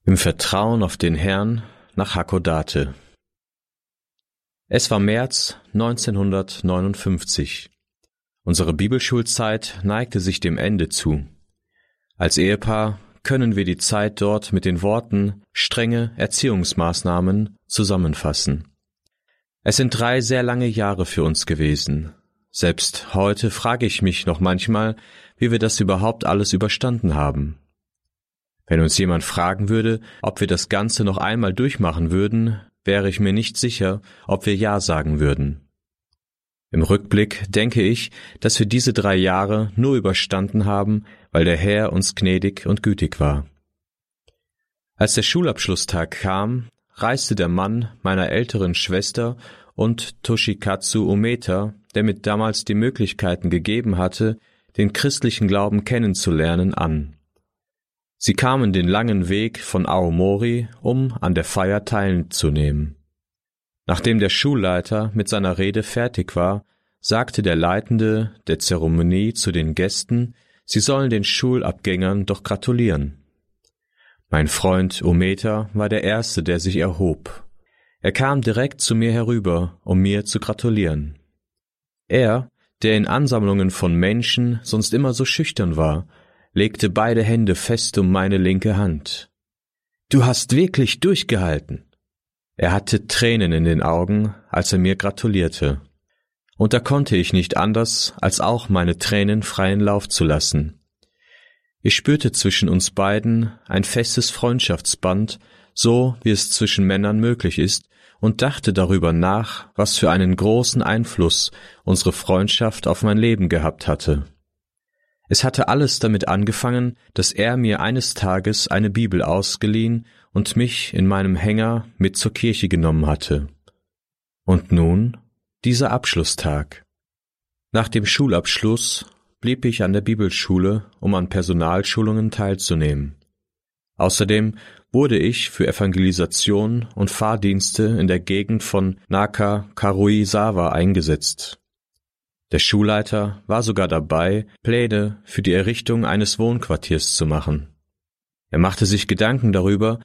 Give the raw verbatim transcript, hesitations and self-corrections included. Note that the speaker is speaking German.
Im Vertrauen auf den Herrn nach Hakodate. Es war März neunzehnhundertneunundfünfzig. Unsere Bibelschulzeit neigte sich dem Ende zu. Als Ehepaar können wir die Zeit dort mit den Worten strenge Erziehungsmaßnahmen zusammenfassen. Es sind drei sehr lange Jahre für uns gewesen. Selbst heute frage ich mich noch manchmal, wie wir das überhaupt alles überstanden haben. Wenn uns jemand fragen würde, ob wir das Ganze noch einmal durchmachen würden, wäre ich mir nicht sicher, ob wir Ja sagen würden. Im Rückblick denke ich, dass wir diese drei Jahre nur überstanden haben, weil der Herr uns gnädig und gütig war. Als der Schulabschlusstag kam, reiste der Mann meiner älteren Schwester und Toshikatsu Umeta, der mir damals die Möglichkeiten gegeben hatte, den christlichen Glauben kennenzulernen, an. Sie kamen den langen Weg von Aomori, um an der Feier teilzunehmen. Nachdem der Schulleiter mit seiner Rede fertig war, sagte der Leitende der Zeremonie zu den Gästen, sie sollen den Schulabgängern doch gratulieren. Mein Freund Umeta war der Erste, der sich erhob. Er kam direkt zu mir herüber, um mir zu gratulieren. Er, der in Ansammlungen von Menschen sonst immer so schüchtern war, legte beide Hände fest um meine linke Hand. »Du hast wirklich durchgehalten!« Er hatte Tränen in den Augen, als er mir gratulierte. Und da konnte ich nicht anders, als auch meine Tränen freien Lauf zu lassen. Ich spürte zwischen uns beiden ein festes Freundschaftsband, so wie es zwischen Männern möglich ist, und dachte darüber nach, was für einen großen Einfluss unsere Freundschaft auf mein Leben gehabt hatte. Es hatte alles damit angefangen, dass er mir eines Tages eine Bibel ausgeliehen und mich in meinem Hänger mit zur Kirche genommen hatte. Und nun dieser Abschlusstag. Nach dem Schulabschluss blieb ich an der Bibelschule, um an Personalschulungen teilzunehmen. Außerdem wurde ich für Evangelisation und Fahrdienste in der Gegend von Naka-Karuizawa eingesetzt. Der Schulleiter war sogar dabei, Pläne für die Errichtung eines Wohnquartiers zu machen. Er machte sich Gedanken darüber,